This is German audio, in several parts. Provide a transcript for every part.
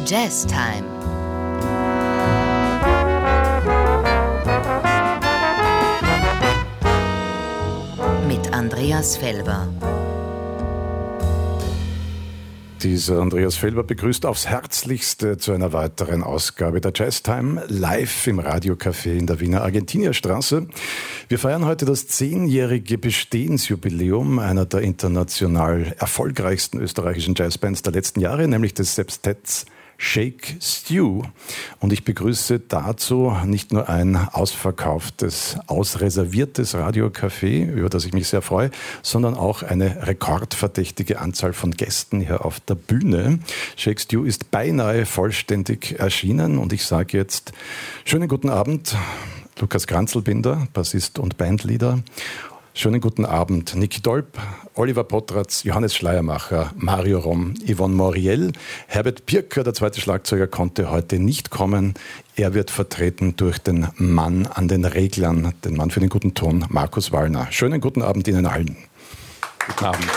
Jazz Time. Mit Andreas Felber. Dieser Andreas Felber begrüßt aufs Herzlichste zu einer weiteren Ausgabe der Jazz Time live im Radiocafé in der Wiener Argentinierstraße. Wir feiern heute das 10-jährige Bestehensjubiläum einer der international erfolgreichsten österreichischen Jazzbands der letzten Jahre, nämlich des Septetts Shake Stew. Und ich begrüße dazu nicht nur ein ausverkauftes, ausreserviertes Radiocafé, über das ich mich sehr freue, sondern auch eine rekordverdächtige Anzahl von Gästen hier auf der Bühne. Shake Stew ist beinahe vollständig erschienen und ich sage jetzt schönen guten Abend, Lukas Kranzelbinder, Bassist und Bandleader. Schönen guten Abend, Niki Dolp, Oliver Potratz, Johannes Schleiermacher, Mario Rom, Yvonne Moriel. Herbert Pirker, der zweite Schlagzeuger, konnte heute nicht kommen. Er wird vertreten durch den Mann an den Reglern, den Mann für den guten Ton, Markus Wallner. Schönen guten Abend Ihnen allen. Guten Abend.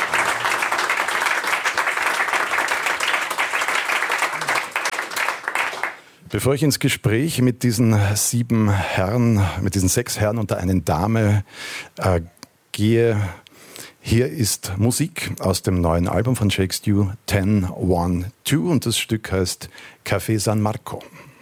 Bevor ich ins Gespräch mit diesen 6 Herren und der einen Dame gehe, hier ist Musik aus dem neuen Album von Shake Stew, 10-1-2, und das Stück heißt Café San Marco.